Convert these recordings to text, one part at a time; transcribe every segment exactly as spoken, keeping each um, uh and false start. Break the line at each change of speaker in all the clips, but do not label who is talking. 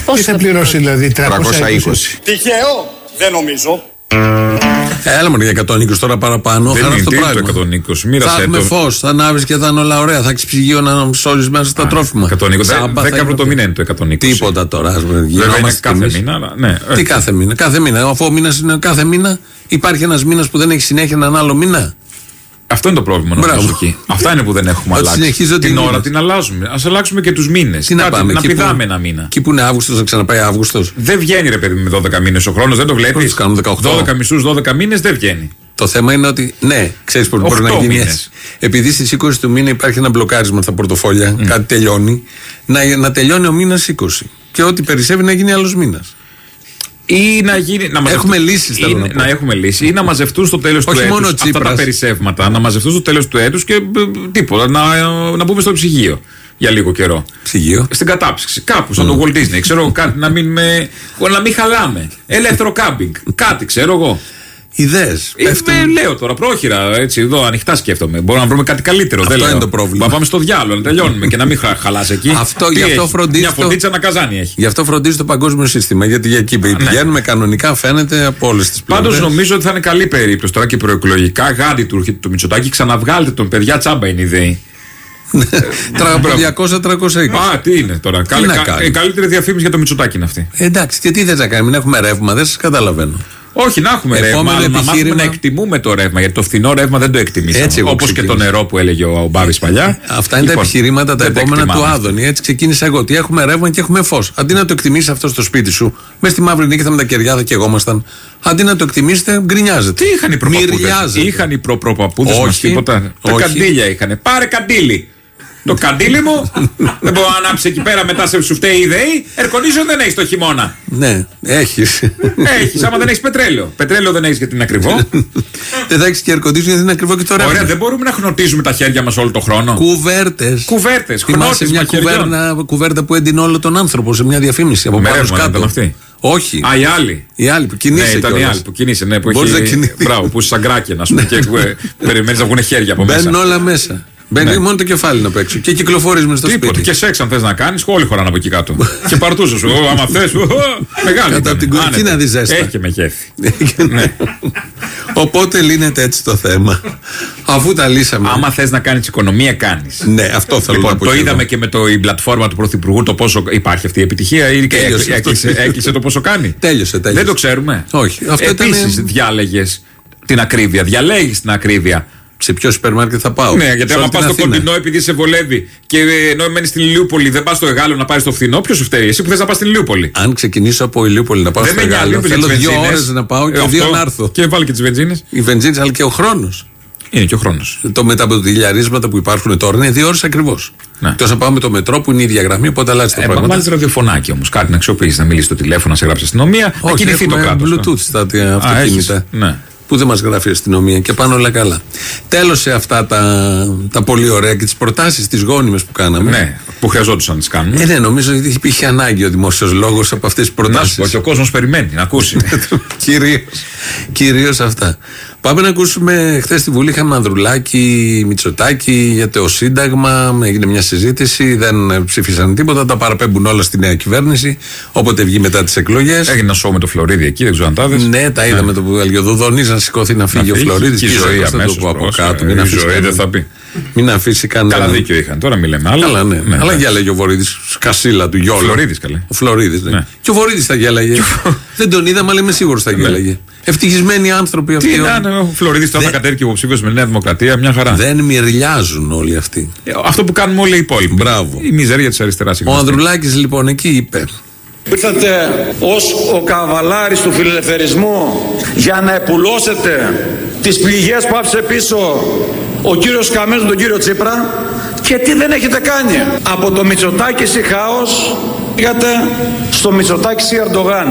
Τι θα πληρώσει δηλαδή, τριακόσια είκοσι?
Τυχαίο, δεν νομίζω.
Έλα μόνο για εκατόν είκοσι τώρα παραπάνω.
Δεν είναι το εκατόν είκοσι. Μοίρασε
θα έχουμε
το.
φως, θα ανάβεις και θα είναι όλα ωραία. Θα έχεις ψυγείο να σώζεις μέσα στα Α, τρόφιμα.
εκατόν είκοσι. δέκα ευρώ το μήνα είναι το εκατόν είκοσι.
Τίποτα τώρα.
Δεν είναι κάθε μήνα. Αλλά, ναι,
τι κάθε μήνα. Κάθε μήνα. Αφού ο μήνας είναι κάθε μήνα, υπάρχει ένας μήνας που δεν έχει συνέχεια έναν άλλο μήνα.
Αυτό είναι το πρόβλημα νομίζω εκεί. Αυτά είναι που δεν έχουμε αλλάξει. Την ώρα την αλλάζουμε. Ας αλλάξουμε και τους μήνες.
Να, πάμε,
να πηδάμε
που,
ένα μήνα.
Εκεί που είναι Αύγουστος, θα ξαναπάει Αύγουστος.
Δεν βγαίνει ρε παιδί με δώδεκα μήνες ο χρόνος, δεν το βλέπεις. δώδεκα μισούς, δώδεκα μήνες δεν βγαίνει.
Το θέμα είναι ότι, ναι, ξέρεις πώς μπορεί να γίνει έτσι. Επειδή στις είκοσι του μήνα υπάρχει ένα μπλοκάρισμα στα πορτοφόλια, mm. κάτι τελειώνει, να, να τελειώνει ο μήνας είκοσι. Και ό,τι περισσεύει να γίνει άλλος μήνας.
Ή να γίνει. Να
έχουμε λύσεις,
ή, να, να έχουμε λύσει ή να μαζευτούν στο τέλος του έτους αυτά τα περισσεύματα. Να μαζευτούν στο τέλος του έτους και τίποτα. Να, να μπούμε στο ψυγείο για λίγο καιρό.
Ψυγείο.
Στην κατάψυξη. Κάπου, σαν mm. το Walt Disney. Ξέρω κάτι να μην, με, να μην χαλάμε. Ελεύθερο κάμπινγκ. Κάτι ξέρω εγώ.
Ιδέες.
Ε, λέω τώρα, πρόχειρα, έτσι, εδώ ανοιχτά σκέφτομαι. Μπορούμε να βρούμε κάτι καλύτερο.
Αυτό
δεν
είναι
λέω.
το πρόβλημα.
Μα πάμε στο διάλογο, να τελειώνουμε και να μην χαλάσει εκεί.
Αυτό, γι' αυτό φροντίζει.
Μια φωτίτσα να καζάνι έχει.
Γι' αυτό φροντίζει το παγκόσμιο σύστημα. Γιατί για εκεί πηγαίνουμε ναι. κανονικά, φαίνεται από όλες τις πλευρές.
Πάντως νομίζω ότι θα είναι καλή περίπτωση τώρα και προεκλογικά. Γάντι του έρχεται το Μητσοτάκη, ξαναβγάλτε τον, παιδιά, τσάμπα είναι ιδέη.
διακόσια τριακόσια είκοσι.
Α, τι είναι τώρα. Η καλύτερη διαφήμιση για το Μητσοτάκη είναι αυτή.
Εντάξει, και τι θες να κάνει, μην έχουμε ρεύμα, δεν σας καταλαβαίνω.
Όχι, να έχουμε ρεύμα, αλλά να μάθουμε να εκτιμούμε το ρεύμα. Γιατί το φθηνό ρεύμα δεν το εκτιμήσαμε. Όπως και το νερό που έλεγε ο Μπάβης παλιά.
Αυτά είναι λοιπόν, τα επιχειρήματα τα επόμενα του Άδωνη. Έτσι ξεκίνησα εγώ. Ότι έχουμε ρεύμα και έχουμε φως. Αντί να το εκτιμήσεις αυτό στο σπίτι σου, μες στη μαύρη νύχτα με τα κεριά θα καιγόμασταν. Αντί να το εκτιμήσετε, γκρινιάζετε.
Τι είχαν οι προπαπούδες. Είχαν οι προπαπούδες μας τίποτα. Τα καντήλια είχαν. Πάρε καντήλι. Το καντήλι μου δεν μπορώ να ανάψει εκεί πέρα μετά σε σου φταίει η ΔΕΗ. Air condition δεν έχει το χειμώνα.
Ναι, έχεις.
Έχεις, άμα δεν έχεις πετρέλαιο. Πετρέλαιο δεν έχεις γιατί είναι ακριβό.
Δεν θα έχεις και air condition γιατί είναι ακριβό και το ρεύμα.
Ωραία, δεν μπορούμε να χνοτίζουμε τα χέρια μας όλο τον χρόνο.
Κουβέρτες.
Κουβέρτες,
θυμάσαι μια κουβέρνα, κουβέρτα που έντυνε όλο τον άνθρωπο σε μια διαφήμιση από πάνω κάτω.
Αυτή.
Όχι.
Α, η άλλη.
Η άλλη που κινείσαι.
Ναι, ήταν η άλλη που κινείσαι. Ναι, που έχει... Μπράβο, που είσαι σαν κράκεν, α πούμε, και περιμένεις να βγουν χέρια από μέσα.
Μπαίνουν όλα μέσα. Μπαίνει ναι. μόνο το κεφάλι να παίξω και κυκλοφορείς μες στο
Τίποτε.
σπίτι.
Και σεξ αν θες να κάνεις, όλοι χωράνε από εκεί κάτω. Και παρτούζω σου, άμα θες. Μεγάλη.
Κατά από την κορυφή να δει ζέστα.
Έχει και με χέφι.
Ναι. Οπότε λύνεται έτσι το θέμα. Αφού τα λύσαμε.
Άμα θες να κάνεις οικονομία, κάνεις.
Ναι, αυτό θέλω
λοιπόν,
να πω.
Το είδαμε και με το, η πλατφόρμα του Πρωθυπουργού το πόσο υπάρχει αυτή η επιτυχία. Ή έκλεισε το πόσο κάνει.
Τέλειωσε, τέλειωσε.
Δεν το ξέρουμε.
Όχι.
Επίσης διάλεγες την ακρίβεια. Διαλέγεις την ακρίβεια.
Σε ποιο σούπερ μάρκετ θα πάω.
Ναι, γιατί άμα πας στο κοντινό επειδή σε βολεύει και ενώ μένεις στην Ηλιούπολη, δεν πας στο Εγάλεο να πάρεις το φθηνό, ποιος σου φταίει, εσύ που θες να πας στην Ηλιούπολη.
Αν ξεκινήσω από Ηλιούπολη να πάω δεν στο Εγάλεο, θέλω δύο ώρες να πάω και ε, δύο να έρθω.
Και βάλει και τις βενζίνες.
Οι βενζίνες, αλλά και ο χρόνος.
Είναι και ο χρόνος.
Το μεταποτηλιαρίσματα που υπάρχουν τώρα είναι δύο ώρες ακριβώς. Ναι. Τόσο να πάω με το μετρό που είναι η ίδια γραμμή, οπότε αλλάζει το ε, πράγμα.
Βάλει ραδιοφωνάκι όμως, κάτι να αξιοποιήσει, να μιλήσει στο τηλέφωνο, να σε γράψει αστυνομία, να κινηθεί το κράτος.
Bluetooth στα αυτοκίνητα. Που δεν μας γράφει η αστυνομία και πάνε όλα καλά. Τέλος σε αυτά τα, τα πολύ ωραία και τις προτάσεις τις γόνιμες που κάναμε.
Ναι, που χρειαζόντουσαν να τις κάνουμε.
Ε, ναι, νομίζω ότι υπήρχε ανάγκη ο δημόσιος λόγος από αυτές τις προτάσεις.
Να σου πω, ο κόσμος περιμένει να ακούσει.
κυρίως, κυρίως αυτά. Πάμε να ακούσουμε. Χθες στη Βουλή είχαμε Ανδρουλάκη, Μητσοτάκη για το Σύνταγμα. Έγινε μια συζήτηση, δεν ψήφισαν τίποτα. Τα παραπέμπουν όλα στη νέα κυβέρνηση. Όποτε βγει μετά τις εκλογές.
Έγινε ένα σοου με το Φλωρίδη εκεί, δεν ξέρω αν τα δεις.
Ναι, τα είδαμε. Ναι. Το που έλεγε ο Δουδονής να σηκώθεί να φύγει να ο Φλωρίδης.
Και η ζωή αμέσως
από κάτω. Μην
αφήσει.
Μην αφήσει κανένα.
Καλά δίκιο είχαν. Τώρα μιλάμε άλλα.
Καλά, ναι. ναι. Αλλά γέλαγε ο Βορύδης. Σκασίλα του Γιώλου.
Φλωρίδης καλέ.
Ο Φλωρίδης, ναι. ναι. Και ο Βορύδης θα γέλαγε. Δεν τον είδαμε, αλλά είμαι σίγουρος θα γέλαγε. Ευτυχισμένοι άνθρωποι αυτοί.
Τι να είναι, ο Φλωρίδης τώρα θα κατέβει και υποψήφιος με Νέα Δημοκρατία, μια χαρά.
Δεν μυρλιάζουν όλοι αυτοί.
Αυτό που κάνουμε όλοι οι υπόλοιποι.
Μπράβο.
Η μιζέρια της αριστεράς.
Ο Ανδρουλάκης λοιπόν εκεί είπε.
Ήρθατε ως ο καβαλάρης του φιλελευθερισμού για να επουλώσετε τις πληγές που άφησε πίσω ο κύριος Καμένος με τον κύριο Τσίπρα. Και τι δεν έχετε κάνει. Από το Μητσοτάκη σι χάος πήγατε στο Μητσοτάκη σι Ερντογάν.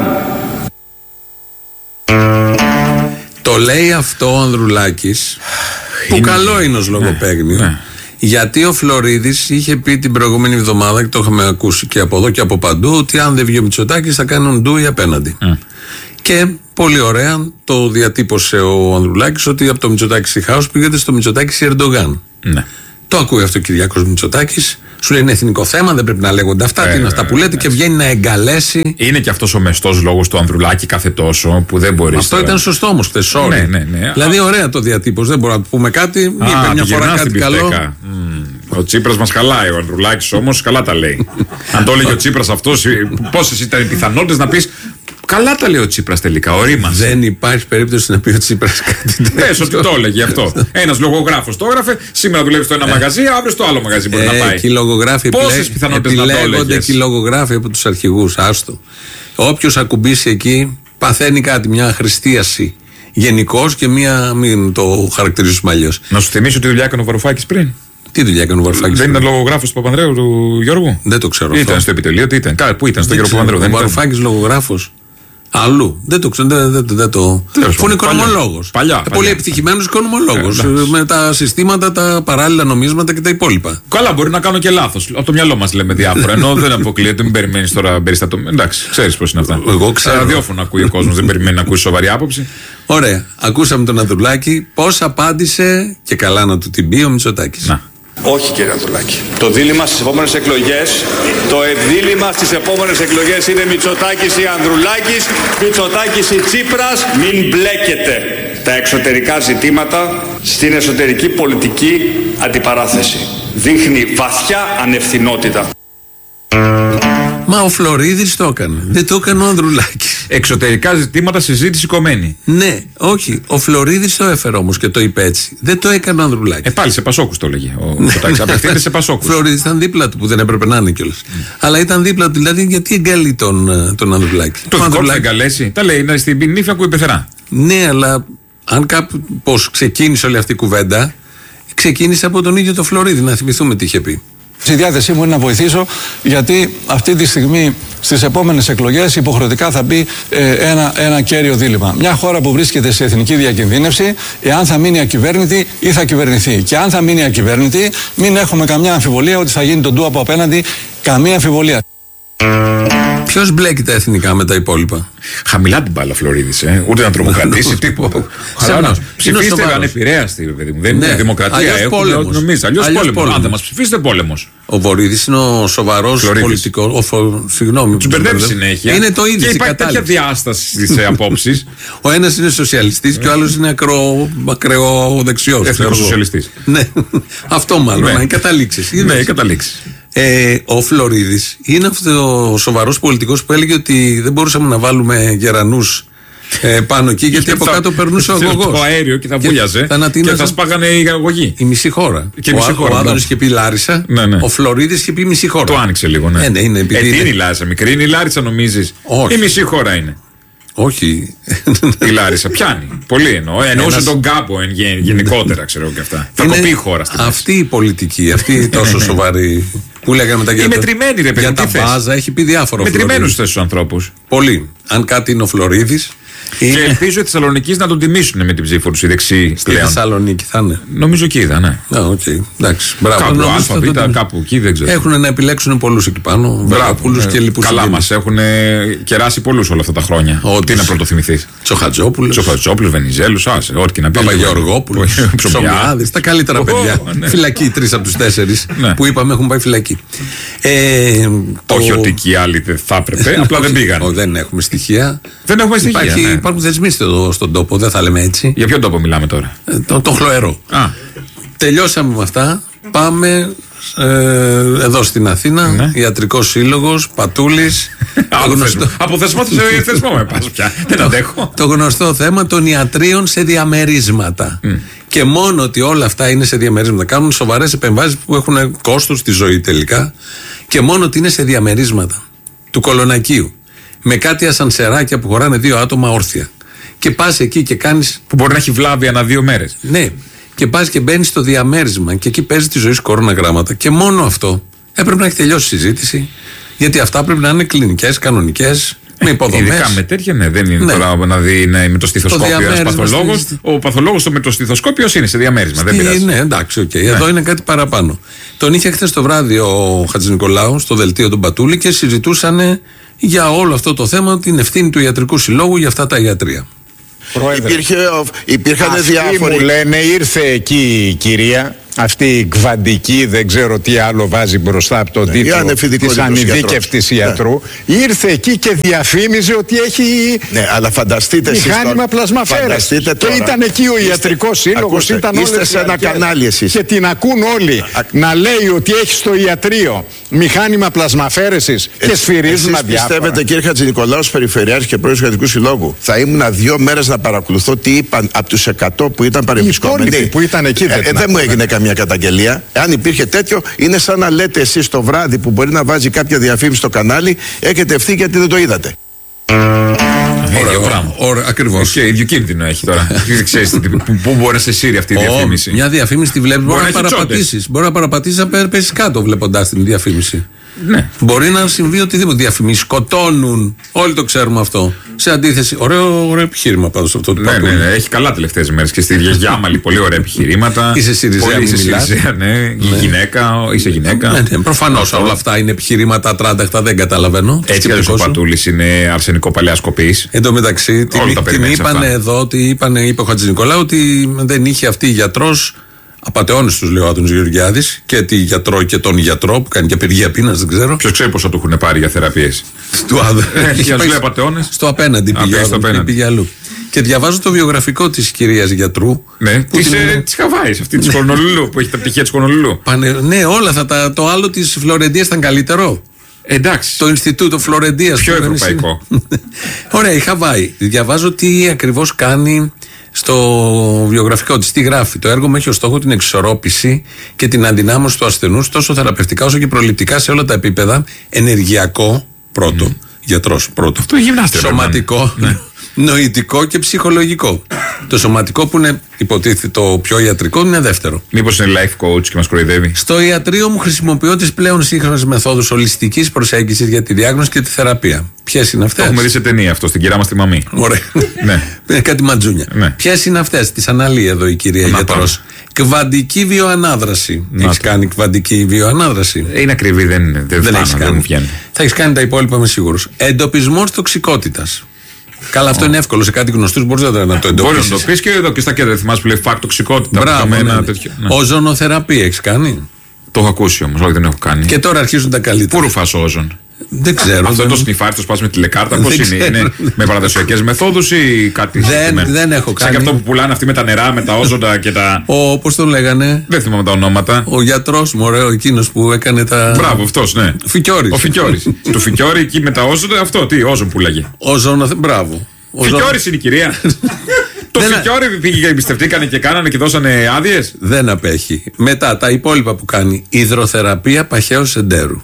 Το λέει αυτό ο Ανδρουλάκης που είναι... καλό είναι ως λογοπαίγνιο. Ναι, ναι. Γιατί ο Φλωρίδης είχε πει την προηγούμενη εβδομάδα, και το είχαμε ακούσει και από εδώ και από παντού, ότι αν δεν βγει ο Μητσοτάκης θα κάνουν ντούι απέναντι. Mm. Και πολύ ωραία το διατύπωσε ο Ανδρουλάκης ότι από το Μητσοτάκη σι χάος πήγατε στο Μητσοτάκη σι Ερντογάν. Mm. Το ακούει αυτό ο Κυριάκος Μητσοτάκης, Σου λέει είναι εθνικό θέμα, δεν πρέπει να λέγονται αυτά. Ε, τι είναι αυτά που λέτε, ε, και βγαίνει να εγκαλέσει.
Είναι και αυτό ο μεστός λόγος του Ανδρουλάκη κάθε τόσο που δεν μπορεί.
Αυτό ήταν σωστό όμως χθες.
Ναι, ναι, ναι.
Δηλαδή, ωραία το διατύπωση. Δεν μπορούμε να πούμε κάτι. Είπε μια φορά κάτι καλό.
Mm. Ο Τσίπρας μας χαλάει. Ο Ανδρουλάκης όμως καλά τα λέει. Αν το έλεγε ο Τσίπρας αυτός, πόσες ήταν οι πιθανότητες να πεις. Καλά τα λέει ο Τσίπρας τελικά, ορίμασε.
Δεν υπάρχει περίπτωση να πει ο Τσίπρας κάτι τέτοιο.
Πες ότι το έλεγε αυτό. Ένας λογογράφος το έγραφε, σήμερα δουλεύει στο ένα μαγαζί, αύριο στο άλλο μαγαζί μπορεί
ε,
να πάει.
Και οι λογογράφοι
πόσες πιθανότητες να το έλεγες.
Επιλέγονται και οι λογογράφοι από τους αρχηγούς, άστο. Όποιος ακουμπήσει εκεί παθαίνει κάτι, μια χριστίαση γενικώς και μια, μην το χαρακτηρίζουμε αλλιώς.
Να σου θυμίσω τη δουλειά έκανε ο Βαρουφάκης πριν.
Τι δουλειά έκανε ο Βαρουφάκης?
Δεν ήταν λογογράφος του Παπανδρέου, του Γιώργου?
Δεν το ξέρω.
Ήταν αυτό. Στο επιτελείο, τι ήταν? Πού ήταν, στον Γιώργο Παπανδρέου?
Ο Βαρουφάκης λογογράφος. Αλλού. Δεν το ξέρω. Δεν, δεν, δεν το. Που είναι οικονομολόγος.
Παλιά.
Πολύ επιτυχημένος οικονομολόγος. Ε, με τα συστήματα, τα παράλληλα νομίσματα και τα υπόλοιπα.
Καλά, μπορεί να κάνω και λάθος. Από το μυαλό μας λέμε διάφορα. Ενώ δεν αποκλείεται, μην περιμένεις τώρα περιστατωμένο. Εντάξει, ξέρεις πώς είναι αυτά.
Εγώ ξέρω.
Ραδιόφωνο ακούει ο κόσμος, δεν περιμένει να ακούσει σοβαρή άποψη.
Ωραία. Ακούσαμε τον Ανδρουλάκη. Πώς απάντησε και καλά να του την πει ο Μητσοτάκης.
Να.
Όχι, κύριε Ανδρουλάκη. Το δίλημμα στις επόμενες εκλογές, το ευδίλημμα στις επόμενες εκλογές είναι Μητσοτάκης ή Ανδρουλάκης, Μητσοτάκης ή Τσίπρας. Μην μπλέκετε τα εξωτερικά ζητήματα στην εσωτερική πολιτική αντιπαράθεση. Δείχνει βαθιά ανευθυνότητα.
Μα ο Φλωρίδης το έκανε. Δεν το έκανε ο Ανδρουλάκης.
Εξωτερικά ζητήματα, συζήτηση κομμένη.
Ναι, όχι. Ο Φλωρίδης το έφερε όμως και το είπε έτσι. Δεν το έκανε ο Ανδρουλάκης.
Ε, πάλι σε Πασόκους το έλεγε. Ο Μητσοτάκης απευθύνεται σε Πασόκους.
Ο Φλωρίδης ήταν δίπλα του που δεν έπρεπε να είναι κιόλας. Mm. Αλλά ήταν δίπλα του, δηλαδή γιατί εγκαλεί τον, τον Ανδρουλάκη.
Το δικό του εγκαλέσει. Τα λέει, είναι στην νύφη ακούει πεθερά.
Ναι, αλλά αν κάπως ξεκίνησε όλη αυτή η κουβέντα, ξεκίνησε από τον ίδιο το Φλωρίδη. Να θυμηθούμε τι είχε πει.
Η διάθεσή μου είναι να βοηθήσω, γιατί αυτή τη στιγμή στις επόμενες εκλογές υποχρεωτικά θα μπει ε, ένα, ένα κέριο δίλημμα. Μια χώρα που βρίσκεται σε εθνική διακινδύνευση, εάν θα μείνει ακυβέρνητη ή θα κυβερνηθεί. Και αν θα μείνει ακυβέρνητη, μην έχουμε καμιά αμφιβολία ότι θα γίνει τον του από απέναντι. Καμία αμφιβολία.
Ποιος μπλέκει τα εθνικά με τα υπόλοιπα?
Χαμηλά την μπάλα Φλωρίδης, ε. Ούτε να τρομοκρατήσει τίποτα. Ψηφίστε ανεπηρέαστοι, παιδί μου. Δεν είναι δημοκρατία. Αλλιώς πόλεμος. Αν δεν μας ψηφίσετε, πόλεμος.
Ο Βορύδης είναι ο σοβαρός πολιτικός. Συγγνώμη.
Τους μπερδεύει συνέχεια.
Είναι το ίδιο.
Και υπάρχει τέτοια διάσταση στις απόψεις.
Ο ένας είναι σοσιαλιστής και ο άλλος είναι ακραιοδεξιός.
Εθνικοσοσιαλιστής.
Ναι, αυτό μάλλον. Οι καταλήξεις.
Ναι, οι καταλήξεις.
Ε, ο Φλωρίδης είναι αυτό ο σοβαρός πολιτικός που έλεγε ότι δεν μπορούσαμε να βάλουμε γερανούς ε, πάνω εκεί γιατί από κάτω περνούσε ο αγωγός.
Το αέριο και θα βούλιαζε και, και θα σπάγανε οι αγωγοί.
Η μισή χώρα.
Και ο,
μισή χώρα, ο Άδωνης είχε πει Λάρισα,
ναι, ναι.
Ο Φλωρίδης είχε πει μισή χώρα.
Το άνοιξε λίγο, ναι.
Ε, ναι είναι,
ε, τι είναι η Λάρισα, μικρή είναι η Λάρισα νομίζεις?
Όχι.
Η μισή χώρα είναι.
Όχι.
Η Λάρισα πιάνει. Πολύ εννοώ. Εννοούσε τον Κάπο εν γενικότερα, ξέρω και αυτά. Θα κοπεί η χώρα στην
αυτή η πολιτική, αυτή η τόσο σοβαρή. Που λέγαμε τα
για, μετρημένη, ρε,
για τα μπάζα, έχει πει διάφορα.
Μετρημένους θες τους ανθρώπους.
Πολύ. Αν κάτι είναι ο Φλωρίδης.
Και είναι... ελπίζω οι Θεσσαλονικείς να τον τιμήσουν με την ψήφο τους οι δεξιοί.
Στη Θεσσαλονίκη θα είναι.
Νομίζω εκεί είδα, ναι.
Α, okay. Εντάξει. Μπράβο.
Κάπου Α, Β, το... κάπου εκεί δεν ξέρω.
Έχουν να επιλέξουν πολλούς εκεί πάνω. Βράπουλους και λοιπούς.
Καλά μας έχουν κεράσει πολλούς όλα αυτά τα χρόνια. Ό,τι να πρωτοθυμηθείς.
Τσοχατζόπουλος.
Τσοχατζόπουλος, Βενιζέλους, άσε. Ό,τι και να πει.
Παπαγεωργόπουλος. Ψωμιάδης. Τα καλύτερα παιδιά. Φυλακή τρεις από τους τέσσερις που είπαμε έχουν πάει φυλακή.
Όχι ότι και οι άλλοι δεν θα έπρεπε. Απλά δεν πήγαν.
Δεν έχουμε στοιχεία.
Δεν έχουμε στοιχεία.
Υπάρχουν θεσμοί στον τόπο, δεν θα λέμε έτσι.
Για ποιον τόπο μιλάμε τώρα?
Ε, το, το χλωερό.
Α.
Τελειώσαμε με αυτά. Πάμε ε, εδώ στην Αθήνα. Ναι. Ιατρικός Σύλλογος, Πατούλης.
γνωστό... Από θεσμό σε θεσμό με πας πια. Δεν αντέχω.
Το γνωστό θέμα των ιατρίων σε διαμερίσματα. Mm. Και μόνο ότι όλα αυτά είναι σε διαμερίσματα. Κάνουν σοβαρές επεμβάσεις που έχουν κόστος στη ζωή τελικά. Και μόνο ότι είναι σε διαμερίσματα του κολονακίου. Με κάτι ασανσεράκια που χωράνε δύο άτομα όρθια. Και πας εκεί και κάνεις.
Που μπορεί να έχει βλάβει ανά δύο μέρες.
Ναι. Και πας και μπαίνεις στο διαμέρισμα και εκεί παίζει τη ζωή σου κοροναγράμματα. Και μόνο αυτό έπρεπε να έχει τελειώσει η συζήτηση. Γιατί αυτά πρέπει να είναι κλινικές, κανονικές, με υποδομές.
Ειδικά με τέτοια, ναι, δεν είναι ναι. Τώρα να δει ναι, με το στιθοσκόπιο ένας παθολόγος. Στη... Ο παθολόγος με το στιθοσκόπιο είναι σε διαμέρισμα. Στη... Δεν πειράζει.
Ναι, εντάξει, οκ. Okay. Ναι. Εδώ είναι κάτι παραπάνω. Τον είχε χθες το βράδυ ο Χατζηνικολάου στο δελτίο του Πατούλη και συζητούσαν για όλο αυτό το θέμα, την ευθύνη του Ιατρικού Συλλόγου για αυτά τα ιατρεία.
Υπήρχε, υπήρχαν διάφοροι. Μου λένε ήρθε εκεί η κυρία αυτή η κβαντική, δεν ξέρω τι άλλο βάζει μπροστά από τον ναι, τίτλο της ανειδίκευτης ιατρού, ναι. ήρθε εκεί και διαφήμιζε ότι έχει
ναι, αλλά φανταστείτε
μηχάνημα πλασμαφέρες. Και τώρα, ήταν εκεί ο ιατρικός σύλλογος, ήταν
όλες σε ένα κανάλι εσείς.
Και την ακούν όλοι Α, να λέει ότι έχει στο ιατρείο μηχάνημα πλασμαφέρεσης ε, και σφυρίζουν αδιάφορα.
Εσείς πιστεύετε, κύριε Χατζηνικολάους, Περιφερειάρχης και Πρόεδρος του Κρατικού Συλλόγου, θα ήμουν δύο μέρες να παρακολουθώ τι είπαν από τους εκατό που ήταν παρεμπισκόμενοι?
Που ήταν εκεί, δεν,
ε, ε, δεν μου έγινε καμία καταγγελία. Αν υπήρχε τέτοιο, είναι σαν να λέτε εσείς το βράδυ που μπορεί να βάζει κάποια διαφήμιση στο κανάλι, έχετε ευθύνη γιατί δεν το είδατε.
Ωραίο πράγμα. Ακριβώς.
Και ίδιο κίνδυνο έχει τώρα. Δεν ξέρεις πού μπορεί να σε σύρει αυτή η διαφήμιση.
Μια διαφήμιση τη βλέπεις, μπορεί να παραπατήσεις. Μπορεί να παραπατήσεις να πέσεις κάτω βλέποντας την διαφήμιση.
Ναι.
Μπορεί να συμβεί οτιδήποτε. Διαφημίσεις σκοτώνουν. Όλοι το ξέρουμε αυτό. Σε αντίθεση. Ωραίο, ωραίο επιχείρημα πάντως αυτό.
Ναι, ναι, ναι, έχει καλά τελευταίες μέρες και στη Γιάμαλη πολύ ωραία επιχειρήματα.
Είσαι Συριζέα,
είσαι Συριζέα, ναι. ναι. Γυναίκα, είσαι γυναίκα.
Ναι, ναι, προφανώς όλα αυτά είναι επιχειρήματα τράνταχτα, δεν καταλαβαίνω.
Έτσι κι ο Πατούλης είναι αρσενικό παλαιάς κοπής.
Εν τω μεταξύ, την, την είπανε εδώ, ότι είπανε, είπε ο Χατζηνικολάου ότι δεν είχε αυτή η γιατρός. Απατεώνες τους, λέει ο Άδωνης Γεωργιάδης, και τη γιατρό και τον γιατρό που κάνει και απεργία πείνας, δεν ξέρω.
Ποιος ξέρει πόσο του έχουν πάρει για θεραπείες.
Του Άδωνη.
Στο
απέναντι πήγε αλλού. Και διαβάζω το βιογραφικό της κυρίας γιατρού.
Ναι, της την... Χαβάης, αυτή της Χονολουλού, που έχει τα πτυχία της Χονολουλού.
Πανε... Ναι, όλα θα τα. Το άλλο της Φλωρεντίας ήταν καλύτερο.
Εντάξει.
Το Ινστιτούτο Φλωρεντίας.
Πιο ευρωπαϊκό.
Ωραία, η Χαβάη. Διαβάζω τι ακριβώς κάνει. Στο βιογραφικό της τι γράφει? Το έργο μου έχει ως στόχο την εξισορρόπηση και την αντινάμωση του ασθενούς τόσο θεραπευτικά όσο και προληπτικά σε όλα τα επίπεδα. Ενεργειακό πρώτο, mm. γιατρός πρώτο.
Αυτό γυμνάστρια.
Σωματικό, ναι. Νοητικό και ψυχολογικό. Το σωματικό που είναι υποτίθεται το πιο ιατρικό είναι δεύτερο.
Μήπως είναι life coach και μας κοροϊδεύει?
Στο ιατρείο μου χρησιμοποιώ τις πλέον σύγχρονες μεθόδους ολιστικής προσέγγισης για τη διάγνωση και τη θεραπεία. Ποιες είναι αυτές?
Το έχουμε δει σε ταινία αυτό, στην κυρά μας τη μαμή.
Ωραία.
Ναι.
Είναι κάτι ματζούνια. Ναι. Ποιες είναι αυτές? Τις αναλύει εδώ η κυρία γιατρός. Κβαντική βιοανάδραση. Έχεις κάνει κβαντική βιοανάδραση?
Είναι ακριβή, δεν είναι. Δεν, δεν έχει κάνει. Δεν
θα έχει κάνει τα υπόλοιπα, είμαι σίγουρος. Εντοπισμός τοξικότητας. Καλά, αυτό oh. είναι εύκολο. Σε κάτι γνωστού μπορεί να το εντοπίσει.
Μπορεί να το πει και εδώ και στα κέντρα. Θυμάσαι που λέει φακ τοξικότητα.
Μπράβο, ναι, ναι. Τέτοιο, ναι. Οζονοθεραπεία έχει κάνει?
Το έχω ακούσει όμως, όχι δεν έχω κάνει.
Και τώρα αρχίζουν τα καλύτερα.
Πού ρουφάς όζον?
Δεν ξέρω.
Αυτό δεν... το σνιφάρι, το σπάς με τηλεκάρτα, πώς είναι, είναι με παραδοσιακές μεθόδους ή κάτι?
Δεν, δεν έχω κάνει.
Σαν και αυτό που πουλάνε αυτοί με τα νερά, με τα όζοντα και τα.
Ο, πώς τον λέγανε?
Δεν θυμάμαι τα ονόματα.
Ο γιατρός μου, ωραίο, εκείνος που έκανε τα.
Μπράβο, αυτός, ναι.
Φικιόρης.
Ο Φικιόρης. Του Φικιόρη εκεί με τα όζοντα, αυτό τι, όζον πουλάγε.
Όζον, μπράβο.
Φικιόρης είναι η κυρία. Το Φικιόρη πήγε και εμπιστευτήκανε και κάνανε και δώσανε άδειες.
Δεν απέχει. Μετά τα υπόλοιπα που κάνει. Υδροθεραπεία παχαίου εντέρου.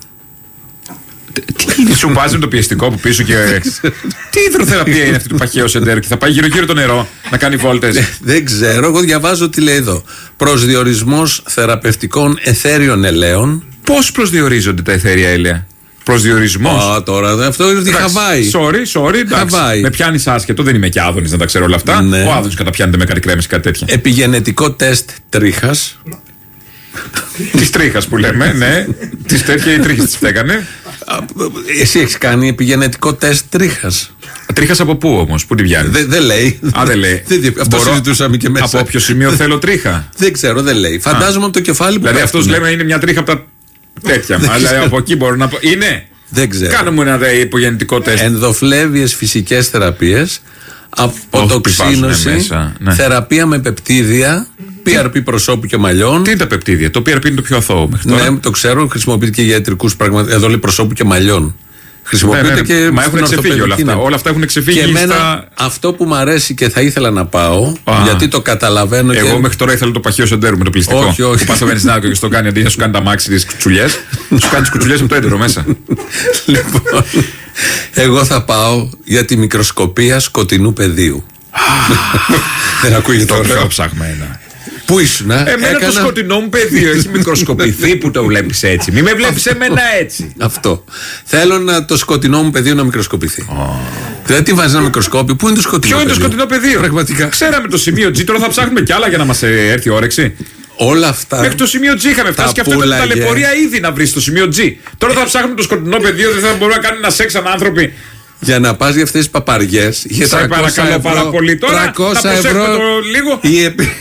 Τι σου βάζει με το πιεστικό που πίσω και. Τι υδροθεραπεία είναι αυτή του παχαίου εντέρου? Και θα πάει γύρω-γύρω το νερό να κάνει βόλτες.
Δεν ξέρω. Εγώ διαβάζω τι λέει εδώ. Προσδιορισμός θεραπευτικών αιθέριων ελαίων.
Πώς προσδιορίζονται τα αιθέρια έλαια? Προσδιορισμός.
Α, τώρα αυτό είναι τη Χαβάη.
Sorry, sorry, εντάξει. Με πιάνεις άσχετο, δεν είμαι και Άδωνης να τα ξέρω όλα αυτά. Ναι. Ο Άδωνης καταπιάνεται με καρικρέμες και κάτι τέτοια.
Επιγενετικό τεστ τρίχας.
Της τρίχας που λέμε, ναι. Της τέτοια οι τρίχες τις φταίγανε.
Εσύ έχεις κάνει επιγενετικό τεστ τρίχας?
Τρίχας από πού όμως, πού τη βγαίνει?
Δεν δε λέει.
Α, δεν λέει.
Αυτό συζητούσαμε και μέσα.
Από όποιο σημείο θέλω τρίχα?
Δεν ξέρω, δεν λέει. Φαντάζομαι από το κεφάλι που.
Δηλαδή αυτός λέμε είναι μια τρίχα από τα. Τέτοια. Αλλά από εκεί μπορώ να πω. Είναι.
Δεν ξέρω.
Κάνε μου ένα δε υπογεννητικό τεστ.
Ενδοφλέβιες φυσικές θεραπείες. Αποτοξίνωση. Ναι. Θεραπεία με πεπτίδια. πι αρ πι προσώπου και μαλλιών.
Τι είναι τα πεπτίδια? Το πι αρ πι είναι το πιο αθώο μέχρι τώρα.
Ναι, το ξέρω. Χρησιμοποιείται και για ιατρικούς πραγματικούς. Εδώ λέει προσώπου και μαλλιών. Χρησιμοποιείται ναι, ναι, ναι.
και. Μα έχουν ξεφύγει όλα αυτά. Όλα αυτά έχουν ξεφύγει.
Και εμένα στα... αυτό που μου αρέσει και θα ήθελα να πάω. Α, γιατί το καταλαβαίνω.
Εγώ
και...
μέχρι τώρα ήθελα το παχαίο σεντέρου με το πλυστικό.
Όχι, όχι.
Που πα στο βενζινάδικο και στο κάνει αντί να σου κάνει τα μάξι τη κουτσουλιέ. Σου κάνει τι κουτσουλιέ με το έντερο μέσα.
Λοιπόν. Εγώ θα πάω για τη μικροσκοπία σκοτεινού πεδίου. Δεν ακούγεται
το πιο ψαγμένα.
Πού ήσουν,
Εμένα έκανα... το σκοτεινό μου πεδίο έχει μικροσκοπηθεί που το βλέπεις έτσι. Μην με βλέπεις εμένα έτσι.
Αυτό. Θέλω να, το σκοτεινό μου πεδίο να μικροσκοπηθεί. Oh. Δηλαδή τι βάζει ένα μικροσκόπιο, πού είναι το σκοτεινό
πεδίο?
πεδίο?
Ποιο είναι το σκοτεινό πεδίο?
Πραγματικά.
Ξέραμε το σημείο G, τώρα θα ψάχνουμε κι άλλα για να μας έρθει η όρεξη.
Όλα αυτά.
Μέχρι το σημείο G είχαμε φτάσει και αυτό ήταν ταλαιπωρία ήδη να βρει το σημείο G. Τώρα θα ψάχνουμε το σκοτεινό πεδίο, δεν θα μπορούμε να κάνουμε ένα σεξ σαν άνθρωποι.
Για να πας για αυτές τις παπαριές.
Σας παρακαλώ πάρα πολύ. Τώρα
τριακόσια
να
ευρώ.
Το λίγο.
Η, επι... η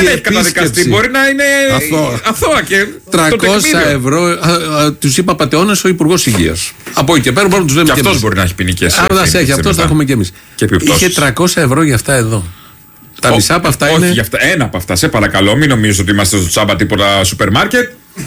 δεν έχει καταδικαστεί. Μπορεί να είναι αθώα και.
τριακόσια ευρώ. Του είπα πατεώνες ο Υπουργός Υγείας. Από εκεί και πέρα μπορούμε να του λέμε.
Και αυτό μπορεί να έχει ποινικές.
Αν δεν έχει αυτό, θα έχουμε κι εμείς. Είχε τριακόσια ευρώ για αυτά εδώ. Τα μισά από αυτά είναι.
Όχι, για αυτά. Ένα από αυτά, σε παρακαλώ, μην νομίζω ότι είμαστε στο τσάμπα τίποτα σούπερ μάρκετ.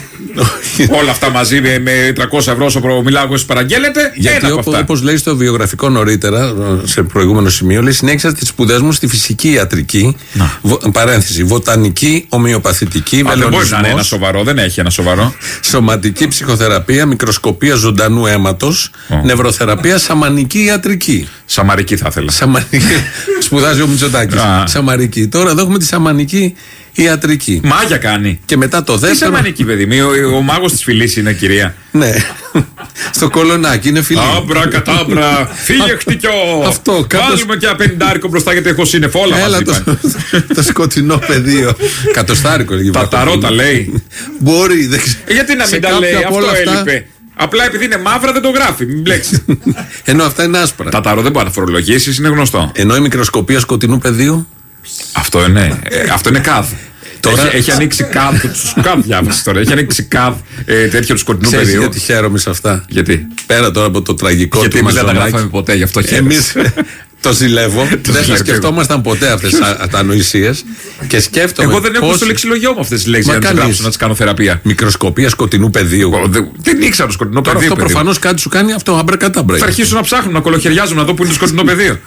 Όλα αυτά μαζί με, με τριακόσια ευρώ όσο μιλάω, εσείς παραγγέλλετε.
Γιατί όπως λέει στο βιογραφικό νωρίτερα, σε προηγούμενο σημείο, λέει συνέχισα τις σπουδές μου στη φυσική ιατρική. Βο, παρένθεση, βοτανική, ομοιοπαθητική, βελονισμός. Δεν μπορεί να είναι
ένα σοβαρό, δεν έχει ένα σοβαρό.
Σωματική ψυχοθεραπεία, μικροσκοπία ζωντανού αίματος, oh. νευροθεραπεία, σαμανική ιατρική.
Σαμαρική θα ήθελα.
Σαμανική. Σπουδάζει ο Μητσοτάκης. Σαμαρική. Τώρα εδώ έχουμε τη σαμανική ιατρική.
Μάγια κάνει.
Και μετά το δεύτερο.
Τι σαμανική, παιδί μου, ο, ο μάγος της φυλής είναι, κυρία.
Ναι. Στο κολονάκι είναι φιλή.
Άμπρα, κατάμπρα, φύγε χτυκιό.
Αυτό.
Βάλουμε και ένα πενηντάρικο μπροστά γιατί έχω σύννεφο. Όλα
Έλα το, το σκοτεινό πεδίο. Κατοστάρικο.
Τα ταρότα λέει.
Μπορεί. Δεν
ε, γιατί να μην τα λέει, αυτό έλειπε. Απλά επειδή είναι μαύρα δεν το γράφει, μην μπλέξει.
Ενώ αυτά είναι άσπρα.
Τα ταρό δεν μπορεί να φορολογήσει, είναι γνωστό.
Ενώ η μικροσκοπία σκοτεινού πεδίου.
Αυτό είναι, ε, αυτό είναι καδ. Τώρα... Έχει, έχει ανοίξει καδ, του καδ διάβαση τώρα. Έχει ανοίξει καδ ε, τέτοιο του σκοτεινού πεδίου.
Ξέρεις γιατί χαίρομαι σε αυτά.
Γιατί.
Πέρα τώρα από το τραγικό
γιατί
του Μαζονάκη.
Γιατί δεν τα γράφαμε ποτέ, γι' αυτό χαίρομαι.
Το ζηλεύω. Δεν θα σκεφτόμασταν ποτέ αυτές τις ανοησίες. Και σκέφτομαι.
Εγώ δεν έχω πώς... στο λεξιλογιό μου αυτές τις λέξεις για να τις γράψω, να τις κάνω θεραπεία.
Μικροσκοπία σκοτεινού πεδίου.
Δεν, δεν ήξερα το σκοτεινό πεδίο.
Αυτό προφανώς κάτι σου κάνει αυτό, αμπρακατάμπρα.
Θα αρχίσω να ψάχνω, να κολοχαιριάζω, να δω που είναι το σκοτεινό πεδίο.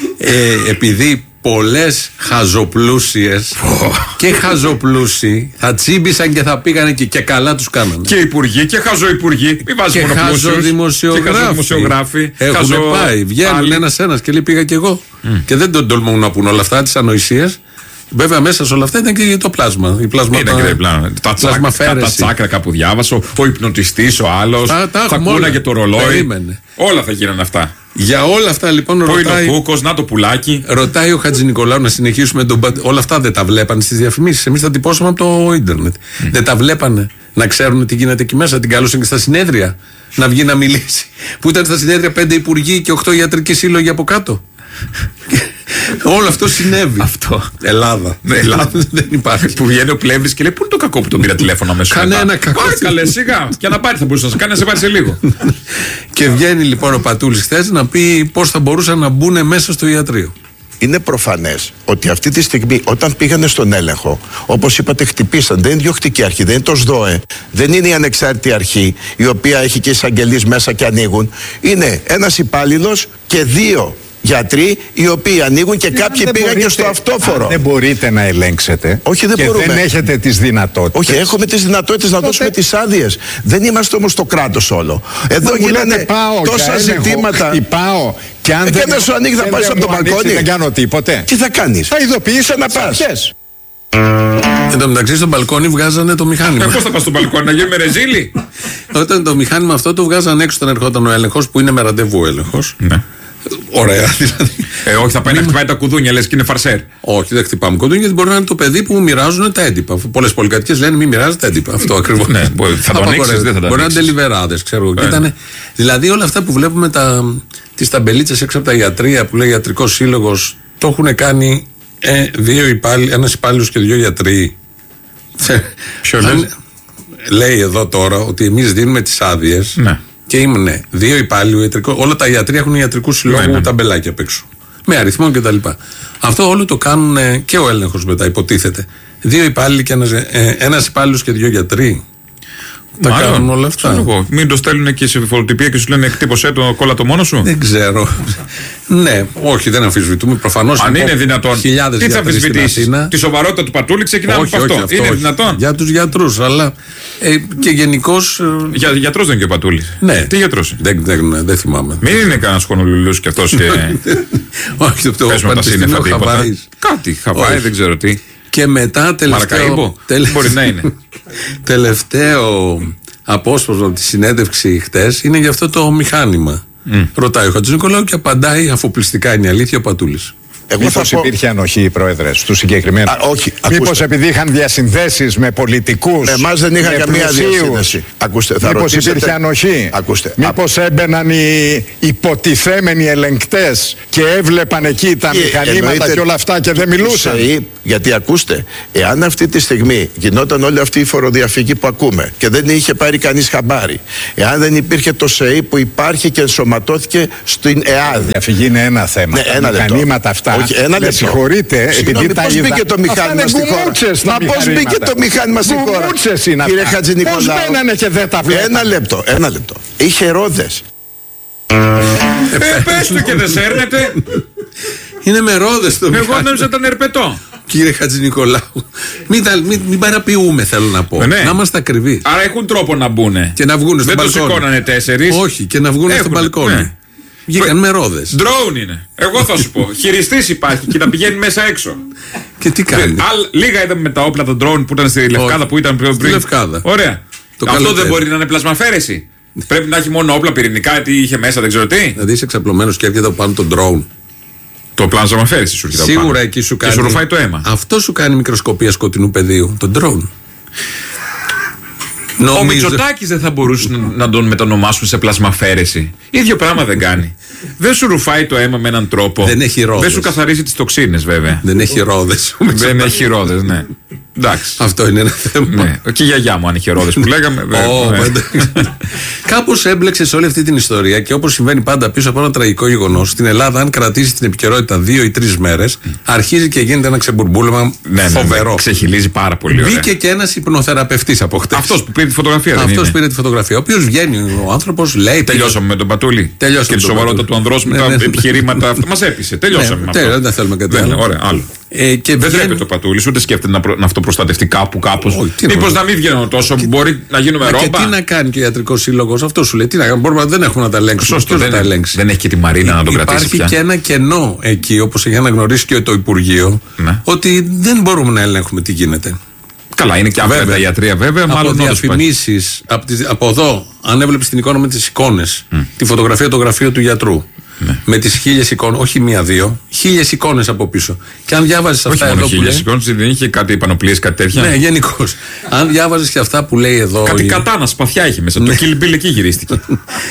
ε, επειδή πολλές χαζοπλούσιες και χαζοπλούσιοι θα τσίμπησαν και θα πήγαν εκεί και καλά τους κάνανε.
Και υπουργοί και χαζοϊπουργοί. Μην βάζεις μόνο πλούσιους.
Και χαζοδημοσιογράφοι. Έχουν πάει, βγαίνουν ένας-ένας και λέει πήγα κι εγώ. Mm. Και δεν τον τολμούν να πούν όλα αυτά τις ανοησίες. Βέβαια μέσα σε όλα αυτά ήταν και το πλάσμα. Η πλάσμα
είναι και πλάσμα. Τα, τσάκ, τα τσάκρα κάπου διάβασα. Ο υπνοτιστής, ο άλλος. Θα, θα κούναγε το ρολόι.
Περίμενε.
Όλα θα γίνανε αυτά.
Για όλα αυτά λοιπόν
Πού
ρωτάει.
Είναι ο Κούκος, να το πουλάκι.
Ρωτάει ο Χατζηνικολάου να συνεχίσουμε τον. Όλα αυτά δεν τα βλέπανε στις διαφημίσεις. Εμείς τα τυπώσαμε από το ίντερνετ. Mm. Δεν τα βλέπανε. Να ξέρουν τι γίνεται εκεί μέσα. Την καλούσαν και στα συνέδρια. Να βγει να μιλήσει. Που ήταν στα συνέδρια πέντε υπουργοί και οκτώ ιατρικοί σύλλογοι από κάτω. Όλο αυτό συνέβη.
Αυτό.
Ελλάδα.
Ναι, Ελλάδα.
Δεν υπάρχει.
Που βγαίνει ο Πλεύρης και λέει: πού είναι το κακό που τον πήρα τηλέφωνο αμέσως.
Κανένα κακό.
Πάει καλέ, σιγά. Και να πάρει θα μπορούσε να σε κάνει, να σε πάρει σε λίγο.
Και βγαίνει λοιπόν ο Πατούλης χθες να πει πώς θα μπορούσαν να μπουν μέσα στο ιατρείο.
Είναι προφανές ότι αυτή τη στιγμή όταν πήγανε στον έλεγχο, όπως είπατε, χτυπήσαν. Δεν είναι διοκτική αρχή, δεν είναι το ΣΔΟΕ, δεν είναι η ανεξάρτητη αρχή η οποία έχει και εισαγγελείς μέσα και ανοίγουν. Είναι ένας υπάλληλος και δύο γιατροί οι οποίοι ανοίγουν και yeah, κάποιοι πήγαν μπορείτε, και στο αυτόφορο.
Δεν μπορείτε να ελέγξετε.
Όχι, δεν
και
μπορούμε.
Δεν έχετε τις δυνατότητες.
Όχι, έχουμε τις δυνατότητες να δώσουμε τις άδειες. Δεν είμαστε όμως το κράτος όλο. Εδώ γίνανε τόσα ζητήματα.
Χτυπάω. Και αν
ε, δεν, δεν σου ανοίγει, θα πας από το μπαλκόνι.
Δεν κάνω τίποτε.
Τι θα κάνεις?
Θα ειδοποιήσω να πας.
Εν τω μεταξύ στο μπαλκόνι βγάζανε το μηχάνημα.
Ε, πώς θα πας στο μπαλκόνι, να γίνουμε ρεζίλι?
Όταν το μηχάνημα αυτό το βγάζαν έξω όταν ερχόταν ο έλεγχος, που είναι με ραντεβού έλεγχος.
Ναι.
Ωραία, δηλαδή.
Ε, όχι, θα πάει να χτυπάει τα κουδούνια, λες και είναι φαρσέρ.
Όχι, δεν χτυπάμε κουδούνια, γιατί μπορεί να είναι το παιδί που μοιράζουν τα έντυπα. Πολλές πολυκατοικίες λένε μην μοιράζετε έντυπα. Αυτό ακριβώς.
Ναι, θα το ανοίξεις, δεν θα το
μπορεί να είναι τελιβεράδες, ξέρω εγώ. Ήτανε, δηλαδή όλα αυτά που βλέπουμε, τις ταμπελίτσες έξω από τα ιατρεία που λέει Ιατρικός Σύλλογος, το έχουν κάνει ε, δύο υπάλληλοι, ένας υπάλληλος και δύο γιατροί.
Ποιο λες?
Λέει εδώ τώρα ότι εμείς δίνουμε τις άδειες.
Ναι.
Και ήμουν δύο υπάλληλοι ιατρικό. Όλα τα ιατρία έχουν ιατρικού συλλόγου, ναι, ναι. ταμπελάκια απ' έξω. Με αριθμό κτλ. Αυτό όλο το κάνουν και ο έλεγχος μετά, υποτίθεται. Δύο υπάλληλοι και ένας, ε, ένας υπάλληλος και δύο γιατροί. Τα
Μάλλον,
κάνουν όλα αυτά.
Εγώ. Μην το στέλνουν εκεί σε φωτοτυπία και σου λένε εκτύπωσέ το, κόλλα το μόνο σου.
Δεν ξέρω. Ναι, όχι, δεν αμφισβητούμε. Προφανώς.
Αν είναι δυνατόν.
Τι θα
αμφισβητήσει? Τη σοβαρότητα του Πατούλη ξεκινάμε από αυτό.
αυτό.
Είναι
όχι.
δυνατόν?
Για τους γιατρούς, αλλά ε, και γενικώς. Ε,
Για, γιατρός δεν είναι και ο Πατούλης.
Ναι.
Τι γιατρός?
Δεν, δεν, δεν θυμάμαι.
Μην είναι κανένας χονολουλούς κι αυτός. Και...
όχι, αυτό
πες με τα σύννεφα τίποτα. Κάτι, Χαβάη, δεν ξέρω τι.
Και μετά τελευταίο.
Μπορεί να είναι.
Τελευταίο απόσπασμα από τη συνέντευξη χτες είναι για αυτό το μηχάνημα. Mm. Ρωτάει ο Χατζηνικολάου και απαντάει, αφοπλιστικά είναι η αλήθεια, ο Πατούλης.
Μήπως πω... υπήρχε ανοχή, Πρόεδρε, στους συγκεκριμένους?
Όχι.
Μήπως επειδή είχαν διασυνδέσεις με πολιτικούς?
Εμάς δεν είχαν καμία διασύνδεση.
Μήπως υπήρχε ανοχή?
Ακούστε.
Μήπως έμπαιναν οι υποτιθέμενοι ελεγκτές και έβλεπαν εκεί τα και μηχανήματα εννοείται... και όλα αυτά και δεν μιλούσαν?
Γιατί ακούστε, εάν αυτή τη στιγμή γινόταν όλη αυτή η φοροδιαφυγή που ακούμε και δεν είχε πάρει κανείς χαμπάρι, εάν δεν υπήρχε το ΣΕΗ που υπάρχει και ενσωματώθηκε στην ΕΑΔ.
Η διαφυγή είναι ένα θέμα.
Ναι, ένα
τα μηχανήματα αυτά.
Όχι, ένα
με συγχωρείτε, επειδή τα
πώς μπήκε το μηχάνημα στη χώρα?
Μα
πώς μπήκε το μηχάνημα στη χώρα? Κύριε Χατζηνικολάου,
πώς μπαίνανε και δεν τα βλέπανε?
Ένα λεπτό, ένα λεπτό. Είχε ρόδες.
Ε, πες του και δεν σέρνετε.
Είναι με ρόδες το μηχάνημα.
Εγώ νόμιζα ήταν ερπετό.
Κύριε Χατζηνικολάου, μην, μην, μην παραποιούμε, θέλω να πω.
Ναι.
Να είμαστε ακριβείς.
Άρα έχουν τρόπο να μπουν.
Και να βγουν στο
μπαλκόνι. Δεν το σηκώνανε τέσσερις.
Όχι, και να βγουν στο μπαλκόνι. Ναι. Βγήκαν με ρόδες.
Ντρόουν είναι. Εγώ θα σου πω. Χειριστής υπάρχει και τα πηγαίνει μέσα έξω.
Και τι κάνει?
Αλ, λίγα είδαμε με τα όπλα των ντρόουν που ήταν στη Λευκάδα που ήταν πριν.
Στη Λευκάδα.
Ωραία. Το Αυτό καλοκαίρι. Δεν μπορεί να είναι πλασμαφέρεση. Πρέπει να έχει μόνο όπλα πυρηνικά, τι είχε μέσα, δεν ξέρω τι.
Δηλαδή είσαι εξαπλωμένος και έρχεται από πάνω τον ντρόουν.
Το πλασμαφέρεση σου έρχεται.
Σίγουρα εκεί σου κάνει.
Και σου ρουφάει το αίμα.
Αυτό σου κάνει μικροσκοπία σκοτεινού πεδίου. Τον ντρόουν.
Νομίζω... Ο Μητσοτάκης δεν θα μπορούσε να τον μετονομάσουν σε πλασμαφέρεση. Ίδιο πράγμα δεν κάνει. Δεν σου ρουφάει το αίμα με έναν τρόπο.
Δεν έχει ρόδες.
Δεν σου καθαρίζει τις τοξίνες, βέβαια.
Δεν έχει ρόδες.
Δεν έχει ρόδες, ναι. Εντάξει.
Αυτό είναι ένα θέμα.
Ναι. Και η γιαγιά μου αν είχε ρόδες που λέγαμε.
Oh, ναι. Κάπως έμπλεξε σε όλη αυτή την ιστορία και όπως συμβαίνει πάντα πίσω από ένα τραγικό γεγονός, στην Ελλάδα, αν κρατήσει την επικαιρότητα δύο ή τρεις μέρες, αρχίζει και γίνεται ένα ξεμπουρμπούλεμα ναι, φοβερό. Ναι, ναι.
Ξεχυλίζει πάρα πολύ. Ωραία.
Μπήκε και ένας υπνοθεραπευτής από χτες.
Αυτός που πήρε τη φωτογραφία.
Αυτός πήρε τη φωτογραφία. Ο οποίος βγαίνει ο άνθρωπος, λέει.
Τελειώσαμε με τον Πατούλη.
Τελειώσαμε
και τη σοβαρότητα του ανδρός με τα επιχειρήματα αυτά. Μας έπεισε. Τελειώσαμε με αυτό.
Δεν θέλουμε κάτι άλλο.
Ε, και δεν βγαίνει... τρέπει το Πατούλη, ούτε σκέφτεται να, προ... να αυτοπροστατευτεί κάπου κάπως. Μήπως να μην βγαίνουν τόσο, που μπορεί να γίνουμε ρόμπα.
Και τι να κάνει και ο ιατρικός σύλλογος, αυτό σου λέει. Τι να κάνει, μπορούμε, δεν έχουμε να τα ελέγξουμε.
Σωστό, δεν,
τα ελέγξει.
Δεν έχει και τη Μαρίνα να τον κρατήσει.
Υπάρχει και ένα κενό εκεί, όπως έχει αναγνωρίσει και το Υπουργείο, ναι. ότι δεν μπορούμε να ελέγχουμε τι γίνεται.
Καλά, είναι και αυτά τα ιατρία βέβαια.
Από
μάλλον
διαφημίσεις, από, από εδώ, αν έβλεπες την εικόνα με τις εικόνες, mm. τη φωτογραφία το γραφείο του γιατρού. Ναι. Με τις χίλιες εικόνες, όχι μία-δύο, χίλιες εικόνες από πίσω. Και αν διάβαζες αυτά
όχι
εδώ.
Όχι, χίλιες εικόνες, δεν είχε κάτι πανοπλίες, κάτι τέτοια.
Ναι, γενικώς. Αν διάβαζες και αυτά που λέει εδώ.
Κάτι η... κατάνα, σπαθιά είχε μέσα. Το Kill Bill εκεί γυρίστηκε.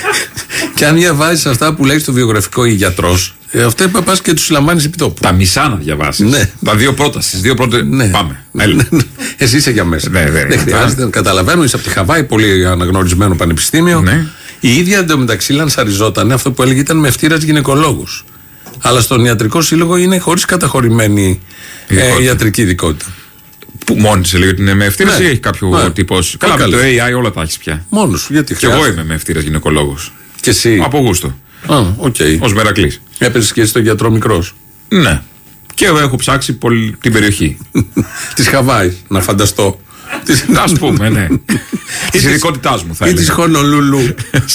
Και αν διαβάζεις αυτά που λέει στο βιογραφικό η γιατρός, ε, αυτά πας και τους συλλαμβάνεις επί τόπου.
Τα μισά να διαβάσεις.
Ναι.
Τα δύο πρώτα, στις δύο πρώτες. Ναι. Πάμε.
Εσύ είσαι για μέσα.
Ναι, ναι,
δεν χρειάζεται να καταλαβαίνω, είσαι από τη Χαβάη, πολύ αναγνωρισμένο πανεπιστήμιο.
Ναι.
Η ίδια εντωμεταξύ λανσαριζόταν, αυτό που έλεγε ήταν με ευτήρας γυναικολόγους. Αλλά στον ιατρικό σύλλογο είναι χωρίς καταχωρημένη ε, ιατρική ειδικότητα.
Που μόνη τη λέει ότι είναι με ευτήρας, ναι. ή έχει κάποιο ναι. τύπο. Καλά, με το έι άι όλα τα έχει πια.
Μόνος, γιατί
και εγώ είμαι με ευτήρας γυναικολόγος.
Και εσύ.
Από Αυγούστο.
Α, okay.
Ως Μερακλής.
Έπαιζες και στον γιατρό μικρός.
Ναι. Και εγώ έχω ψάξει πολύ την περιοχή.
Της Χαβάη, να φανταστώ.
Ας πούμε, ναι. Της ειδικότητάς μου θα
έλεγα. Ή της Χονολούλου.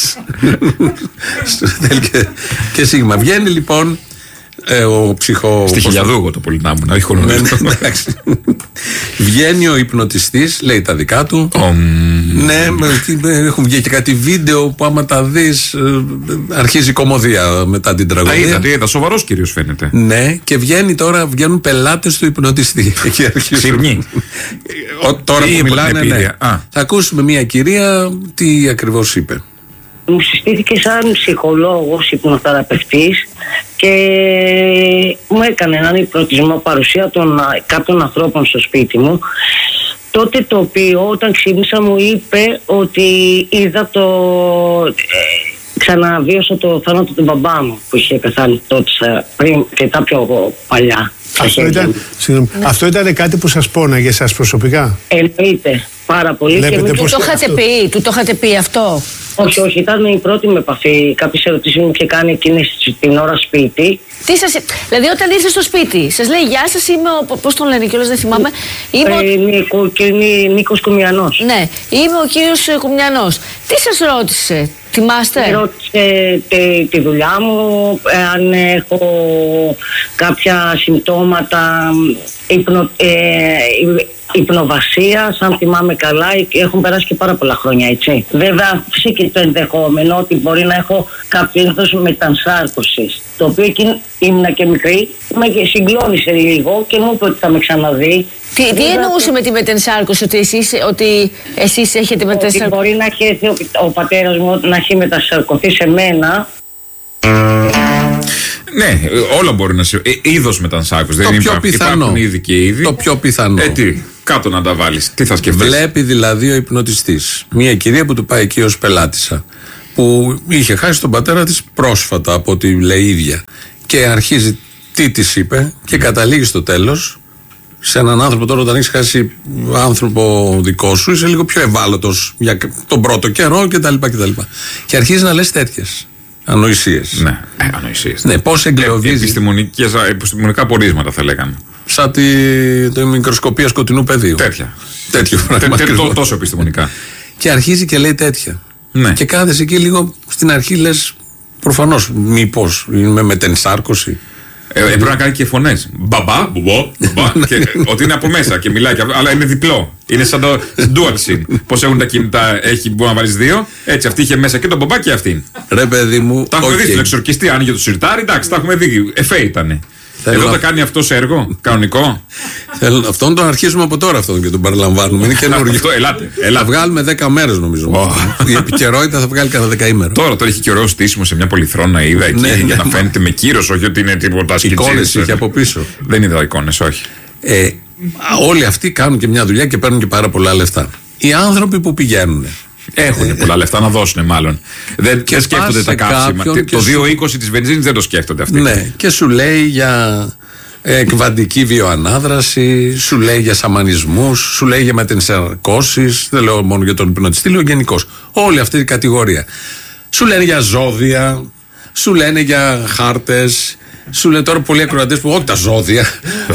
Και σίγμα. Βγαίνει λοιπόν ο ψυχο...
Στη Χιλιαδούγο το Πολυτάμου, να όχι Χονολούλου.
Βγαίνει ο υπνοτιστής, λέει τα δικά του. Ναι, έχουν βγει και κάτι βίντεο που άμα τα δεις αρχίζει η κωμωδία μετά την τραγωδία.
Τα είδα, τι είδα, σοβαρός κύριος φαίνεται.
Ναι, και βγαίνει τώρα, βγαίνουν πελάτες του υπνοτιστή.
Ξυπνή.
Τώρα που μιλάνε, ναι. Θα ακούσουμε μια κυρία τι ακριβώς είπε.
Μου συστήθηκε σαν ψυχολόγος, υπνοθεραπευτής και μου έκανε έναν υπνοτισμό παρουσία των κάποιων ανθρώπων στο σπίτι μου. Τότε το οποίο όταν ξύπνησα μου είπε ότι είδα το... Ε, ξαναβίωσα το θάνατο του μπαμπά μου που είχε πεθάνει τότε πριν και τα πιο παλιά.
Αυτό ήταν, ναι. Αυτό ήταν κάτι που σας πόναγε εσάς προσωπικά?
Εννοείται πάρα πολύ.
Και
μην...
Του
το
είχατε πει, του το είχατε πει αυτό?
Όχι, όχι, ήταν η πρώτη με επαφή. Κάποιες ερωτήσεις μου είχε κάνει εκείνη την ώρα σπίτι.
Τι σας... Δηλαδή όταν ήρθε στο σπίτι, σας λέει γεια σας, είμαι ο... πώς τον λένε κιόλας, δεν θυμάμαι.
Είμαι ε, ο... Νίκο, και Νίκος Κουμιανός.
Ναι, είμαι ο κύριος Κουμιανός. Τι σας ρώτησε? Θυμάστε?
Με ρώτησε τη, τη δουλειά μου, αν έχω κάποια συμπτώματα υπνο, ε, υπνοβασία, αν θυμάμαι καλά, έχουν περάσει και πάρα πολλά χρόνια, έτσι. Βέβαια, φυσικά και το ενδεχόμενο ότι μπορεί να έχω κάποιο είδος μετανσάρκωσης, το οποίο εκείνη ήμουνα και μικρή, με συγκλώνησε λίγο και μου είπε ότι θα με ξαναδεί.
Τι, τι εννοούσε με τη μετενσάρκωση, ότι εσείς, ότι εσείς έχετε μετενσάρκωση?
Ότι μπορεί να έχει έρθει ο, ο πατέρας μου να έχει μετασαρκωθεί σε μένα.
Ναι, όλα μπορεί να σε. Ε, είδος μετανσάρκωση. Δεν
πιο πιθανό.
Υπάρχουν ήδη και ήδη.
Το πιο πιθανό.
Ε, τι, κάτω να τα βάλεις. Τι θα σκεφτείς?
Βλέπει δηλαδή ο υπνοτιστής μια κυρία που του πάει εκεί ως πελάτησα, που είχε χάσει τον πατέρα της πρόσφατα, από ό,τι λέει η ίδια. Και αρχίζει τι της είπε και καταλήγει στο τέλος σε έναν άνθρωπο. Τώρα, όταν έχεις χάσει άνθρωπο δικό σου, είσαι λίγο πιο ευάλωτος για τον πρώτο καιρό κτλ. κτλ. Και αρχίζει να λες τέτοιες ανοησίες.
Ναι, ε, ανοησίες.
Ναι, πώς εγκλωβίζεις.
Επιστημονικά πορίσματα θα λέγαμε.
Σαν τη, τη μικροσκοπία σκοτεινού πεδίου.
Τέτοια.
Τέτοιο
πράγμα. Τόσο επιστημονικά.
Και αρχίζει και λέει τέτοια.
Ναι.
Και κάθεσαι εκεί λίγο στην αρχή, λες προφανώς, μήπως είναι μετενσάρκωση.
Ε, ε, πρέπει να κάνει και φωνές. Μπαμπά, μπουμπό, μπαμπά. Και, ότι είναι από μέσα και μιλάει, και, αλλά είναι διπλό. Είναι σαν το dual SIM. Πώς έχουν τα κινητά, έχει, μπορεί να βάλεις δύο. Έτσι, αυτή είχε μέσα και τον μπαμπά και αυτήν.
Ρε παιδί μου.
Τα έχουμε
okay.
δει στον εξορκιστή, άνοιγε το σιρτάρι, εντάξει, τα έχουμε δει. Εφέ ήτανε. Θέλω Εδώ να... τα κάνει αυτό σε έργο, κανονικό.
Θέλω... Αυτόν τον αρχίζουμε από τώρα, αυτόν και τον παραλαμβάνουμε. Είναι καινούργιο.
Αυτό, ελάτε, ελάτε.
Θα βγάλουμε δέκα μέρες νομίζω. Oh. Η επικαιρότητα θα βγάλει cada δεκαήμερο.
Τώρα, τώρα έχει και ωραίο στήσιμο σε μια πολυθρόνα, είδα εκεί, ναι, για να φαίνεται με κύρος, όχι ότι είναι τίποτα σκητσί.
Εικόνες είχε από πίσω.
Δεν είδα εικόνες, όχι.
Ε, όλοι αυτοί κάνουν και μια δουλειά και παίρνουν και πάρα πολλά λεφτά. Οι άνθρωποι που πηγαίνουν.
Έχουν πολλά λεφτά να δώσουν, μάλλον. Δεν και σκέφτονται τα καύσιμα. Το δύο είκοσι της βενζίνης δεν το σκέφτονται αυτοί.
Ναι, και σου λέει για εκβαντική βιοανάδραση, σου λέει για σαμανισμούς, σου λέει για μετενσαρκώσεις. Δεν λέω μόνο για τον υπνοτιστή, λέω γενικώς. Όλη αυτή η κατηγορία. Σου λένε για ζώδια, σου λένε για χάρτες. Σου λέει τώρα πολλοί ακροατές που όχι τα ζώδια.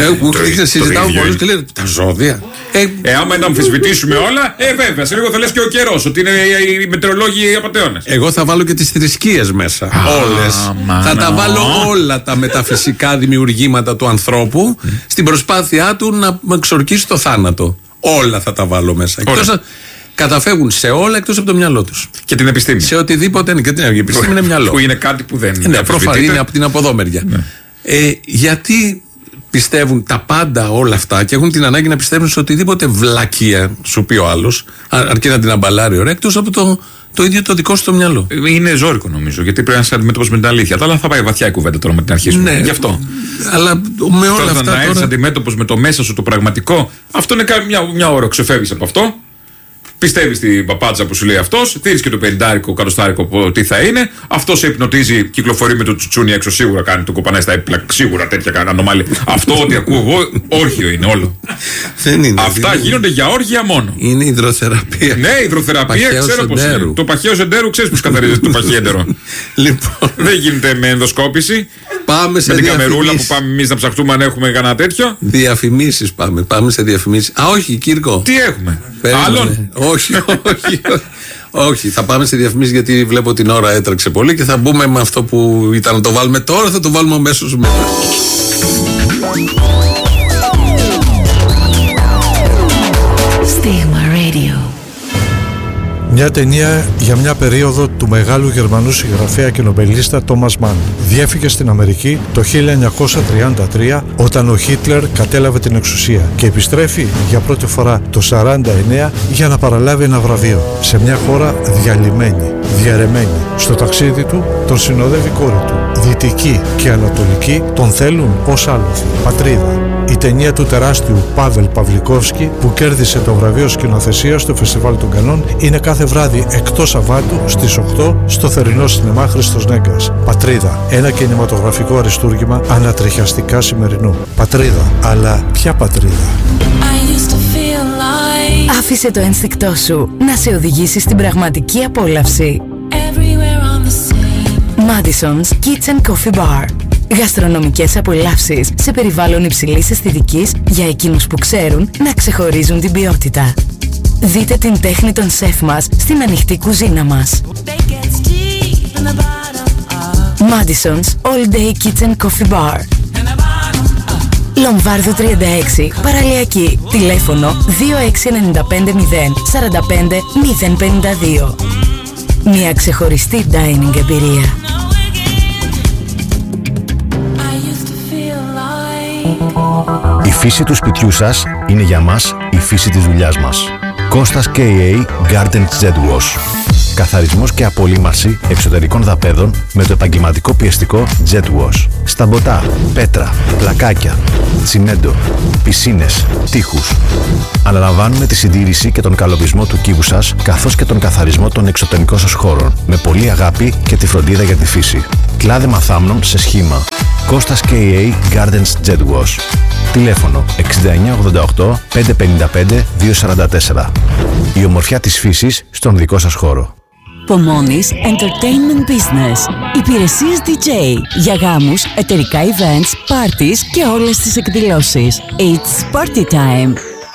Συζητάω πολλούς και λένε τα ζώδια.
Ε, ε, άμα να αμφισβητήσουμε όλα, ε, βέβαια, σε λίγο θα λες και ο καιρός, ότι είναι οι μετεωρολόγοι οι απατεώνες.
Εγώ θα βάλω και τις θρησκείες μέσα. Όλες. Θα τα βάλω όλα τα μεταφυσικά δημιουργήματα του ανθρώπου στην προσπάθειά του να εξορκίσει το θάνατο. Όλα θα τα βάλω μέσα. Εκτός καταφεύγουν σε όλα εκτός από το μυαλό τους.
Και την επιστήμη.
Σε οτιδήποτε είναι. Και την η επιστήμη είναι μυαλό.
Που είναι κάτι που δεν είναι.
Ναι, προφανώς είναι από την από εδώ μεριά. Ναι. Ε, γιατί πιστεύουν τα πάντα όλα αυτά και έχουν την ανάγκη να πιστεύουν σε οτιδήποτε βλακεία σου πει ο άλλος, αρκεί να την αμπαλάρει ωραία, εκτός από το, το ίδιο το δικό σου το μυαλό.
Είναι ζώρικο νομίζω, γιατί πρέπει να είσαι αντιμέτωπος με την αλήθεια. Αλλά θα πάει βαθιά η κουβέντα τώρα με την αρχή σου.
Ναι,
γι' αυτό.
Αλλά με όλα
τώρα,
αυτά.
Να έρθεις αντιμέτωπος με το μέσα σου το πραγματικό, αυτό είναι μια, μια ώρα ξεφεύγεις από αυτό. Πιστεύεις την παπάτσα που σου λέει αυτός, δίνεις και το πενηντάρικο, κατοστάρικο τι θα είναι. Αυτός σε υπνοτίζει, κυκλοφορεί με το τσουτσούνι έξω, σίγουρα κάνει το κοπανέ στα έπιπλα, σίγουρα τέτοια κάνει ανομάλια. Αυτό ό,τι ακούω εγώ, όργιο είναι όλο.
Δεν είναι.
Αυτά
είναι.
γίνονται για όργια μόνο.
Είναι υδροθεραπεία.
Ναι, υδροθεραπεία, ξέρω πώς είναι. Το παχαίο εντέρου, ξέρεις πώς καθαρίζεται το παχαίο εντέρου.
Λοιπόν.
Δεν γίνεται με ενδοσκόπηση.
Πάμε σε
με την καμερούλα που πάμε εμείς να ψαχτούμε αν έχουμε κανένα τέτοιο.
Διαφημίσεις πάμε. Πάμε σε διαφημίσεις. Α, όχι, Κύρκο.
Τι έχουμε.
Άλλον. Όχι, όχι. Όχι, θα πάμε σε διαφημίσεις γιατί βλέπω την ώρα έτρεξε πολύ και θα μπούμε με αυτό που ήταν να το βάλουμε τώρα, θα το βάλουμε αμέσως μετά.
Stigma Radio.
Μια ταινία για μια περίοδο του μεγάλου Γερμανού συγγραφέα και νομπελίστα Τόμας Μαν. Διέφυγε στην Αμερική το χίλια εννιακόσια τριάντα τρία όταν ο Χίτλερ κατέλαβε την εξουσία και επιστρέφει για πρώτη φορά το σαράντα εννέα για να παραλάβει ένα βραβείο σε μια χώρα διαλυμένη, διαρρεμένη. Στο ταξίδι του τον συνοδεύει η κόρη του. Δυτική και Ανατολική τον θέλουν ως άλοθη. Πατρίδα. Η ταινία του τεράστιου Πάβελ Παυλικόφσκι που κέρδισε το βραβείο σκηνοθεσίας στο Φεστιβάλ των Κανών είναι κάθε βράδυ εκτός Σαββάτου στις οκτώ στο θερινό σινεμά Χριστός Νέγκας. Πατρίδα. Ένα κινηματογραφικό αριστούργημα ανατριχιαστικά σημερινού. Πατρίδα. Αλλά ποια πατρίδα?
Άφησε το ένστικτό σου να σε οδηγήσει στην πραγματική απόλαυση. Madison's Kitchen Coffee Bar. Γαστρονομικές απολαύσεις σε περιβάλλον υψηλής αισθητικής για εκείνους που ξέρουν να ξεχωρίζουν την ποιότητα. Δείτε την τέχνη των σεφ μας στην ανοιχτή κουζίνα μας. Madison's All Day Kitchen Coffee Bar. Λομβάρδου τριάντα έξι, Παραλιακή. Τηλέφωνο δύο έξι εννιά πέντε μηδέν τέσσερα πέντε μηδέν πέντε δύο. Μια ξεχωριστή dining εμπειρία.
Η φύση του σπιτιού σας είναι για μας η φύση της δουλειάς μας. Κώστας κέι έι Garden Jet Wash. Καθαρισμός και απολύμαρση εξωτερικών δαπέδων με το επαγγελματικό πιεστικό Jet Wash. Σταμποτά, πέτρα, πλακάκια, τσιμέντο, πισίνες, τοίχους. Αναλαμβάνουμε τη συντήρηση και τον καλοπισμό του κύβου σας, καθώς και τον καθαρισμό των εξωτερικών σας χώρων, με πολλή αγάπη και τη φροντίδα για τη φύση. Κλάδεμα θάμνων σε σχήμα. Κώστας κέι έι Gardens Jet Wash. Τηλέφωνο εξήντα εννιά ογδόντα οκτώ πεντακόσια πενήντα πέντε διακόσια σαράντα τέσσερα. Η ομορφιά της φύσης στον δικό σας χώρο.
Pomonis Entertainment Business. Υπηρεσίες ντι τζέι για γάμους, εταιρικά events, parties και όλες τις εκδηλώσεις. It's party time.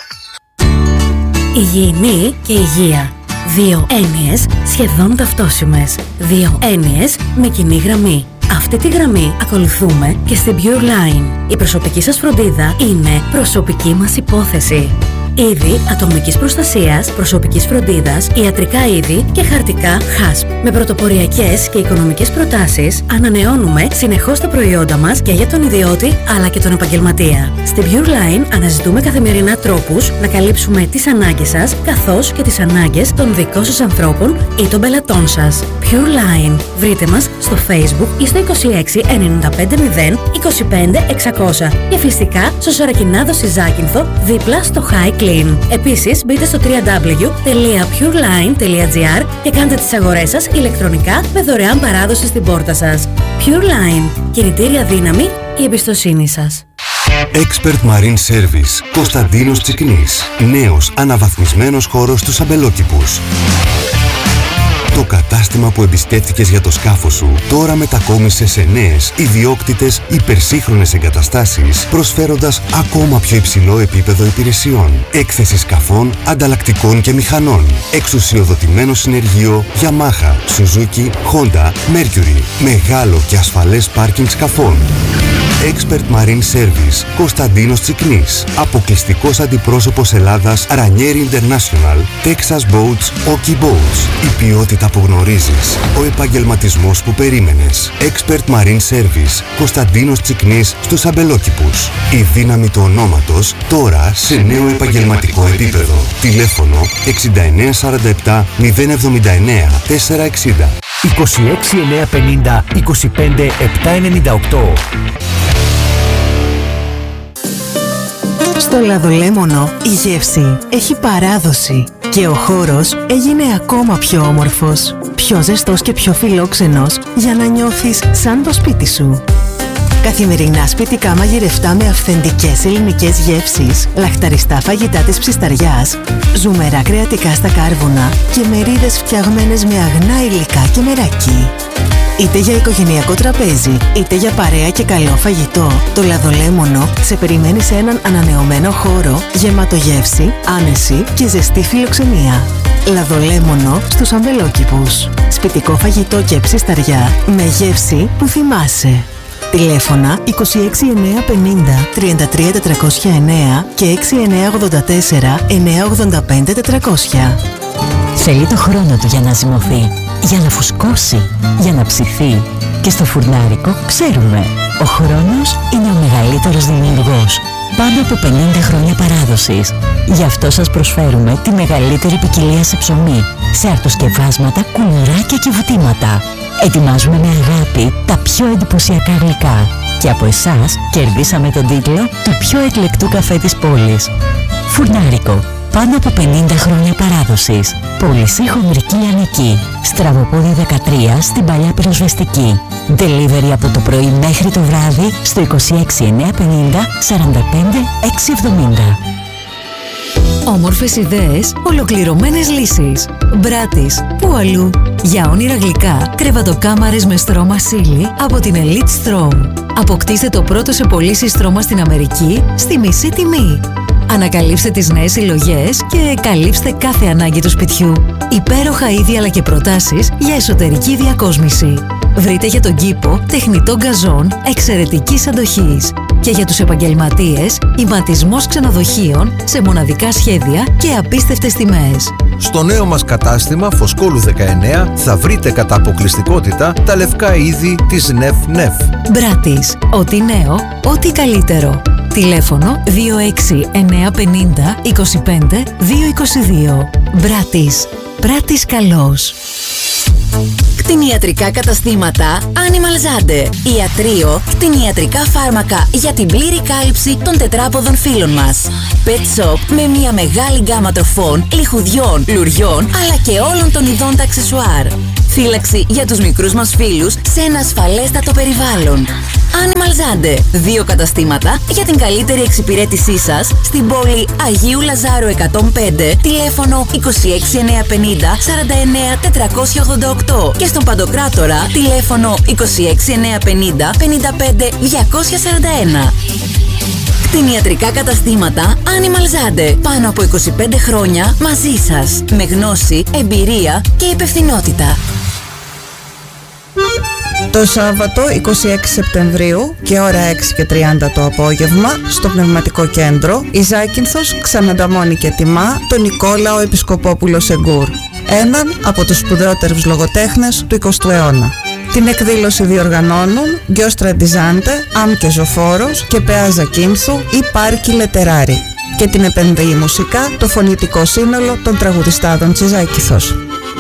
Υγιεινή και υγεία. Δύο έννοιες σχεδόν ταυτόσιμες. Δύο έννοιες με κοινή γραμμή. Αυτή τη γραμμή ακολουθούμε και στην Pure Line. Η προσωπική σας φροντίδα είναι προσωπική μας υπόθεση. Είδη ατομικής προστασίας, προσωπικής φροντίδας, ιατρικά είδη και χαρτικά χάσπ. Με πρωτοποριακές και οικονομικές προτάσεις ανανεώνουμε συνεχώς τα προϊόντα μας και για τον ιδιώτη αλλά και τον επαγγελματία. Στην Pure Line αναζητούμε καθημερινά τρόπους να καλύψουμε τις ανάγκες σας καθώς και τις ανάγκες των δικών σας ανθρώπων ή των πελατών σας. Pure Line. Βρείτε μας στο Facebook ή στο είκοσι έξι ενενήντα πέντε μηδέν είκοσι πέντε εξακόσια και φυσικά στο Σωρακινάδο Ζάκυνθο δίπλα στο High Clean. Επίσης μπείτε στο double-u double-u double-u τελεία pureline τελεία gr και κάντε τις αγορές σας ηλεκτρονικά με δωρεάν παράδοση στην πόρτα σας. Pure Line. Κινητήρια δύναμη, η εμπιστοσύνη σας.
Expert Marine Service. Κωνσταντίνος Τσικνής. Νέος αναβαθμισμένος χώρος στους αμπελόκηπους. Το κατάστημα που εμπιστεύτηκες για το σκάφο σου τώρα μετακόμισε σε νέες, ιδιόκτητες, υπερσύγχρονες εγκαταστάσεις, προσφέροντας ακόμα πιο υψηλό επίπεδο υπηρεσιών. Έκθεση σκαφών, ανταλλακτικών και μηχανών. Εξουσιοδοτημένο συνεργείο Yamaha, Suzuki, Honda, Mercury. Μεγάλο και ασφαλές πάρκινγκ σκαφών. Expert Marine Service. Κωνσταντίνος Τσικνής. Αποκλειστικός αντιπρόσωπος Ελλάδας Ranieri International. Texas Boats, Oki Boats. Η ποιότητα που γνωρίζεις. Ο επαγγελματισμός που περίμενες. Expert Marine Service. Κωνσταντίνος Τσικνής στους αμπελόκηπους. Η δύναμη του ονόματος τώρα σε νέο επαγγελματικό επίπεδο. Τηλέφωνο εξήντα εννιά σαράντα επτά μηδέν εβδομήντα εννιά τετρακόσια εξήντα.
είκοσι έξι εννιακόσια πενήντα είκοσι πέντε επτακόσια ενενήντα οκτώ.
Στο Λαδολέμονο η γεύση έχει παράδοση και ο χώρος έγινε ακόμα πιο όμορφος, πιο ζεστός και πιο φιλόξενος για να νιώθεις σαν το σπίτι σου. Καθημερινά σπιτικά μαγειρευτά με αυθεντικές ελληνικές γεύσεις, λαχταριστά φαγητά της ψισταριάς, ζουμερά κρεατικά στα κάρβουνα και μερίδες φτιαγμένες με αγνά υλικά και μεράκι. Είτε για οικογενειακό τραπέζι, είτε για παρέα και καλό φαγητό, το Λαδολέμονο σε περιμένει σε έναν ανανεωμένο χώρο, γεμάτο γεύση, άνεση και ζεστή φιλοξενία. Λαδολέμονο στους αμπελόκηπους. Σπιτικό φαγητό και ψισταριά με γεύση που θυμάσαι. Τηλέφωνα είκοσι έξι εννιακόσια πενήντα τριάντα τρία τετρακόσια εννέα και έξι εννιακόσια ογδόντα τέσσερα εννιακόσια ογδόντα πέντε τετρακόσια.
Θέλει το χρόνο του για να ζυμωθεί, για να φουσκώσει, για να ψηθεί. Και στο φουρνάρικο ξέρουμε, ο χρόνος είναι ο μεγαλύτερος δημιουργός. Πάνω από πενήντα χρόνια παράδοσης. Γι' αυτό σας προσφέρουμε τη μεγαλύτερη ποικιλία σε ψωμί, σε αρτοσκευάσματα, κουλουράκια και βουτήματα. Ετοιμάζουμε με αγάπη τα πιο εντυπωσιακά γλυκά. Και από εσάς κερδίσαμε τον τίτλο του πιο εκλεκτού καφέ της πόλης. Φουρνάρικο. Πάνω από πενήντα χρόνια παράδοσης. Πώληση χονδρική λιανική. Στραβοπόδι δεκατρία στην Παλιά Πυροσβεστική. Delivery από το πρωί μέχρι το βράδυ στο είκοσι έξι εννιακόσια πενήντα σαράντα πέντε εξακόσια εβδομήντα.
Όμορφες ιδέες, ολοκληρωμένες λύσεις. Μπράτης, πού αλλού. Για όνειρα γλυκά, κρεβατοκάμαρες με στρώμα σίλι από την Elite Strom. Αποκτήστε το πρώτο σε πωλήσεις στρώμα στην Αμερική στη μισή τιμή. Ανακαλύψτε τις νέες συλλογές και καλύψτε κάθε ανάγκη του σπιτιού. Υπέροχα είδη αλλά και προτάσεις για εσωτερική διακόσμηση. Βρείτε για τον κήπο τεχνητό γκαζόν εξαιρετικής αντοχής. Και για τους επαγγελματίες, ηματισμός ξενοδοχείων σε μοναδικά σχέδια και απίστευτες τιμές.
Στο νέο μας κατάστημα Φωσκόλου δεκαεννέα θα βρείτε κατά αποκλειστικότητα τα λευκά είδη της νεφ νεφ.
Μπράτις. Ό,τι νέο, ό,τι καλύτερο. Τηλέφωνο δύο έξι εννιά πενήντα είκοσι πέντε δύο είκοσι δύο. Μπράτις. Πράτης καλός.
Κτηνιατρικά καταστήματα Animal Zande. Ιατρείο, κτηνιατρικά φάρμακα για την πλήρη κάλυψη των τετράποδων φύλων μας. Pet shop με μια μεγάλη γκάμα τροφών, λιχουδιών, λουριών, αλλά και όλων των ειδών τα αξεσουάρ. Φύλαξη για τους μικρούς μας φίλους σε ένα ασφαλέστατο περιβάλλον. Animal Zande. Δύο καταστήματα για την καλύτερη εξυπηρέτησή σας στην πόλη Αγίου Λαζάρου εκατόν πέντε, τηλέφωνο είκοσι έξι εννιακόσια πενήντα σαράντα εννέα τετρακόσια ογδόντα οκτώ και στον Παντοκράτορα τηλέφωνο είκοσι έξι εννιακόσια πενήντα πενήντα πέντε διακόσια σαράντα ένα. Κτηνιατρικά καταστήματα Animal Zande. Πάνω από είκοσι πέντε χρόνια μαζί σας. Με γνώση, εμπειρία και υπευθυνότητα.
Το Σάββατο είκοσι έξι Σεπτεμβρίου και ώρα έξι και τριάντα το απόγευμα στο Πνευματικό Κέντρο η Ζάκυνθος ξανανταμώνει και τιμά τον Νικόλαο Επισκοπόπουλο Σεγκούρ, έναν από τους σπουδαιότερους λογοτέχνες του εικοστού αιώνα. Την εκδήλωση διοργανώνουν Γκιος Τραντιζάντε, Άμκε Ζωφόρος και Πεά Ζακίνθου ή Πάρκι Λετεράρι και την επενδύει μουσικά το φωνητικό σύνολο των τραγουδιστάδων της Ζάκυνθος.